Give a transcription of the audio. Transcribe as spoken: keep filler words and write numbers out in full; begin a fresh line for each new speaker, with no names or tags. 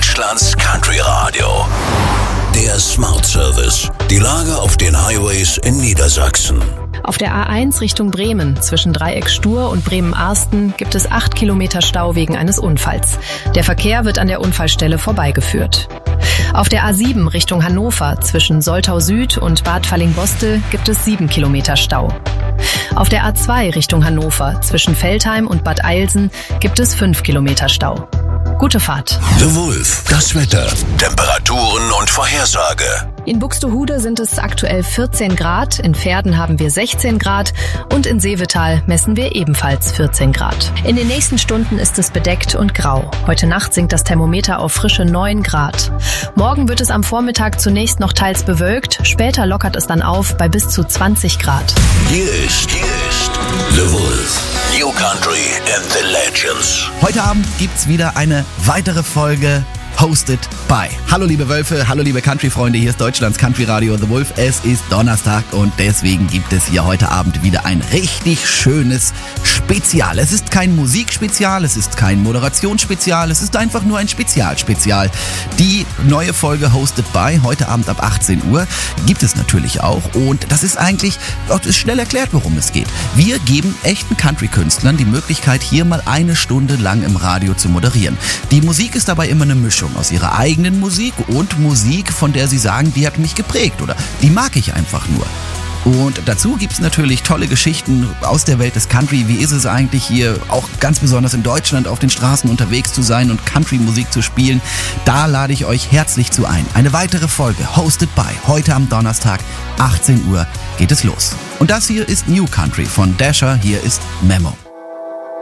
Deutschlands Country Radio. Der Smart Service. Die Lage auf den Highways in Niedersachsen.
Auf der A eins Richtung Bremen zwischen Dreieck Stur und Bremen-Arsten gibt es acht Kilometer Stau wegen eines Unfalls. Der Verkehr wird an der Unfallstelle vorbeigeführt. Auf der A sieben Richtung Hannover zwischen Soltau Süd und Bad Fallingbostel gibt es sieben Kilometer Stau. Auf der A zwei Richtung Hannover zwischen Veltheim und Bad Eilsen gibt es fünf Kilometer Stau. Gute Fahrt.
The Wolf, das Wetter, Temperaturen und Vorhersage.
In Buxtehude sind es aktuell vierzehn Grad, in Verden haben wir sechzehn Grad und in Seevetal messen wir ebenfalls vierzehn Grad. In den nächsten Stunden ist es bedeckt und grau. Heute Nacht sinkt das Thermometer auf frische neun Grad. Morgen wird es am Vormittag zunächst noch teils bewölkt, später lockert es dann auf bei bis zu zwanzig Grad.
Hier ist, hier ist The Wolf. New Country and the Legends.
Heute Abend gibt's wieder eine weitere Folge Hosted by. Hallo liebe Wölfe, hallo liebe Country-Freunde, hier ist Deutschlands Country Radio The Wolf. Es ist Donnerstag und deswegen gibt es hier heute Abend wieder ein richtig schönes Spezial. Es ist kein Musikspezial, es ist kein Moderationsspezial, es ist einfach nur ein Spezial-Spezial. Die neue Folge Hosted by, heute Abend ab achtzehn Uhr, gibt es natürlich auch und das ist eigentlich, das ist schnell erklärt, worum es geht. Wir geben echten Country-Künstlern die Möglichkeit, hier mal eine Stunde lang im Radio zu moderieren. Die Musik ist dabei immer eine Mischung aus ihrer eigenen Musik und Musik, von der sie sagen, die hat mich geprägt oder die mag ich einfach nur. Und dazu gibt's natürlich tolle Geschichten aus der Welt des Country. Wie ist es eigentlich hier, auch ganz besonders in Deutschland, auf den Straßen unterwegs zu sein und Country-Musik zu spielen? Da lade ich euch herzlich zu ein. Eine weitere Folge, Hosted by, heute am Donnerstag, achtzehn Uhr geht es los. Und das hier ist New Country von Dasher, hier ist Memo.